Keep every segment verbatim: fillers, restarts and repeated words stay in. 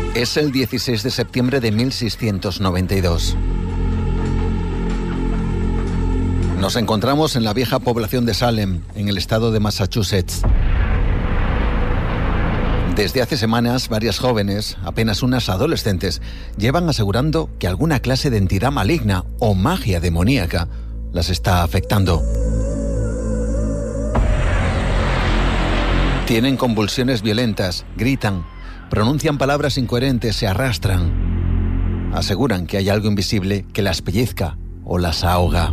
Es el dieciséis de septiembre de mil seiscientos noventa y dos. Nos encontramos en la vieja población de Salem, en el estado de Massachusetts. Desde hace semanas, varias jóvenes, apenas unas adolescentes, llevan asegurando que alguna clase de entidad maligna o magia demoníaca las está afectando. Tienen convulsiones violentas, gritan, pronuncian palabras incoherentes, se arrastran. Aseguran que hay algo invisible que las pellizca o las ahoga.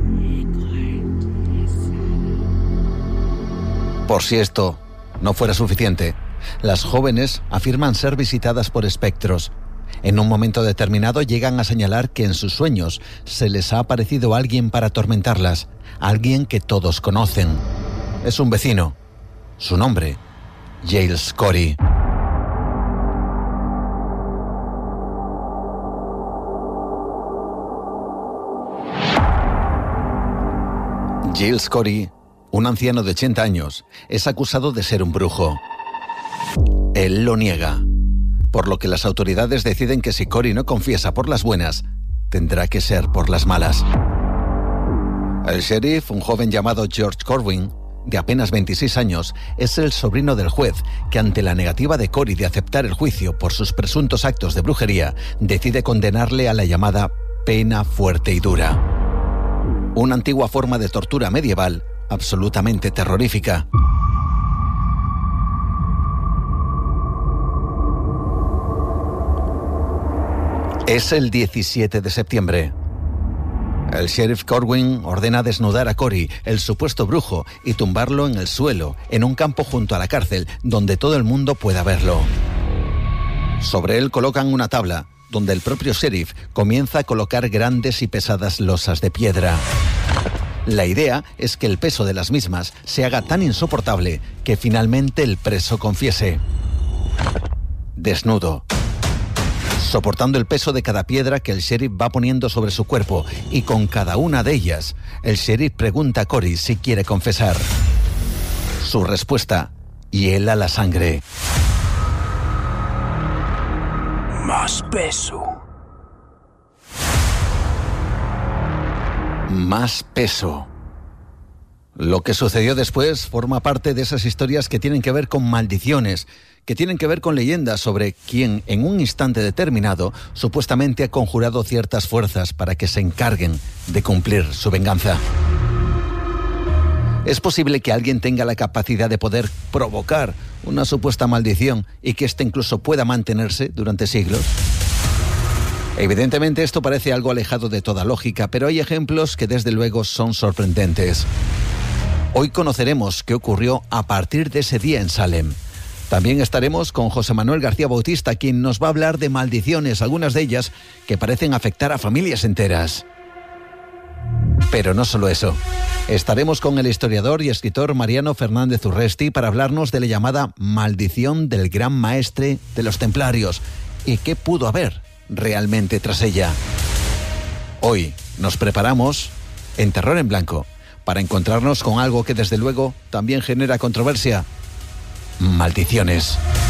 Por si esto no fuera suficiente, las jóvenes afirman ser visitadas por espectros. En un momento determinado llegan a señalar que en sus sueños se les ha aparecido alguien para atormentarlas, alguien que todos conocen. Es un vecino. Su nombre, Giles Corey. Giles Corey, un anciano de ochenta años, es acusado de ser un brujo. Él lo niega, por lo que las autoridades deciden que si Corey no confiesa por las buenas, tendrá que ser por las malas. El sheriff, un joven llamado George Corwin, de apenas veintiséis años, es el sobrino del juez que, ante la negativa de Corey de aceptar el juicio por sus presuntos actos de brujería, decide condenarle a la llamada pena fuerte y dura. Una antigua forma de tortura medieval absolutamente terrorífica. Es el diecisiete de septiembre. El sheriff Corwin ordena desnudar a Corey, el supuesto brujo, y tumbarlo en el suelo, en un campo junto a la cárcel, donde todo el mundo pueda verlo. Sobre él colocan una tabla, donde el propio sheriff comienza a colocar grandes y pesadas losas de piedra. La idea es que el peso de las mismas se haga tan insoportable que finalmente el preso confiese. Desnudo, soportando el peso de cada piedra que el sheriff va poniendo sobre su cuerpo, y con cada una de ellas, el sheriff pregunta a Corey si quiere confesar. Su respuesta hiela la sangre. Más peso. Más peso. Lo que sucedió después forma parte de esas historias que tienen que ver con maldiciones, que tienen que ver con leyendas sobre quien en un instante determinado supuestamente ha conjurado ciertas fuerzas para que se encarguen de cumplir su venganza. ¿Es posible que alguien tenga la capacidad de poder provocar una supuesta maldición y que ésta incluso pueda mantenerse durante siglos? Evidentemente esto parece algo alejado de toda lógica, pero hay ejemplos que desde luego son sorprendentes. Hoy conoceremos qué ocurrió a partir de ese día en Salem. También estaremos con José Manuel García Bautista, quien nos va a hablar de maldiciones, algunas de ellas que parecen afectar a familias enteras. Pero no solo eso. Estaremos con el historiador y escritor Mariano Fernández Urresti para hablarnos de la llamada maldición del gran maestre de los templarios y qué pudo haber realmente tras ella. Hoy nos preparamos en Terror en Blanco para encontrarnos con algo que desde luego también genera controversia: maldiciones.